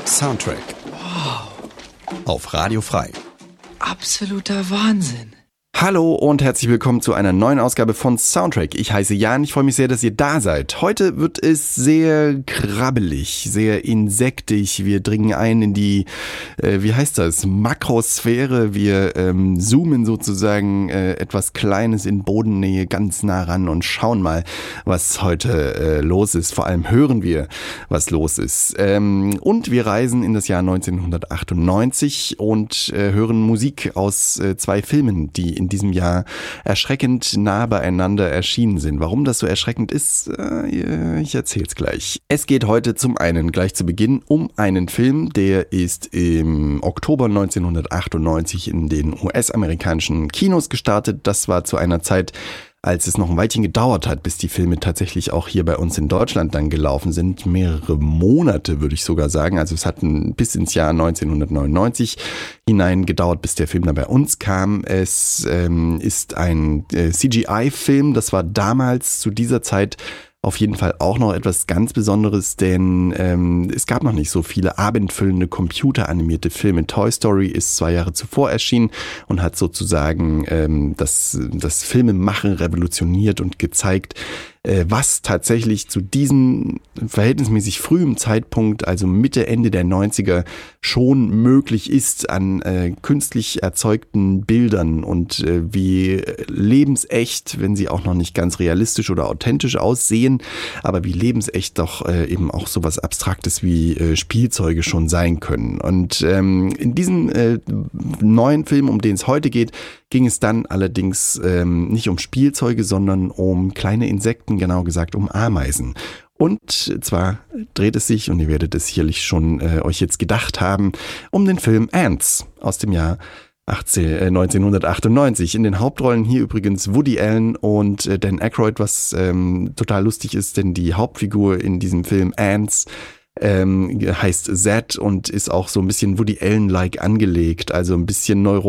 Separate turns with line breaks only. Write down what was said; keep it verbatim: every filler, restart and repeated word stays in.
Soundtrack
Wow,
auf Radio Frei.
absoluter Wahnsinn.
Hallo und herzlich willkommen zu einer neuen Ausgabe von Soundtrack. Ich heiße Jan, ich freue mich sehr, dass ihr da seid. Heute wird es sehr krabbelig, sehr insektig. Wir dringen ein in die, äh, wie heißt das, Makrosphäre. Wir ähm, zoomen sozusagen äh, etwas Kleines in Bodennähe ganz nah ran und schauen mal, was heute äh, los ist. Vor allem hören wir, was los ist. Ähm, und wir reisen in das Jahr neunzehnhundertachtundneunzig und äh, hören Musik aus äh, zwei Filmen, die in diesem Jahr erschreckend nah beieinander erschienen sind. Warum das so erschreckend ist, äh, ich erzähl's gleich. Es geht heute zum einen gleich zu Beginn um einen Film, der ist im Oktober neunzehnhundertachtundneunzig in den U S-amerikanischen Kinos gestartet. Das war zu einer Zeit, als es noch ein Weilchen gedauert hat, bis die Filme tatsächlich auch hier bei uns in Deutschland dann gelaufen sind. Mehrere Monate, würde ich sogar sagen. Also es hat ein, bis ins Jahr neunzehnhundertneunundneunzig hinein gedauert, bis der Film dann bei uns kam. Es ähm, ist ein äh, C G I-Film. Das war damals zu dieser Zeit auf jeden Fall auch noch etwas ganz Besonderes, denn ähm, es gab noch nicht so viele abendfüllende computeranimierte Filme. Toy Story ist zwei Jahre zuvor erschienen und hat sozusagen ähm, das, das Filmemachen revolutioniert und gezeigt, äh, was tatsächlich zu diesem verhältnismäßig frühem Zeitpunkt, also Mitte, Ende der neunziger, schon möglich ist an äh, künstlich erzeugten Bildern und äh, wie lebensecht, wenn sie auch noch nicht ganz realistisch oder authentisch aussehen, aber wie lebensecht doch äh, eben auch sowas Abstraktes wie äh, Spielzeuge schon sein können. Und ähm, in diesem äh, neuen Film, um den es heute geht, ging es dann allerdings ähm, nicht um Spielzeuge, sondern um kleine Insekten, genau gesagt um Ameisen. Und zwar dreht es sich, und ihr werdet es sicherlich schon äh, euch jetzt gedacht haben, um den Film Ants aus dem Jahr neunzehnhundertachtundneunzig. In den Hauptrollen hier übrigens Woody Allen und äh, Dan Aykroyd, was ähm, total lustig ist, denn die Hauptfigur in diesem Film Ants ähm, heißt Zed und ist auch so ein bisschen Woody Allen-like angelegt, also ein bisschen Neuro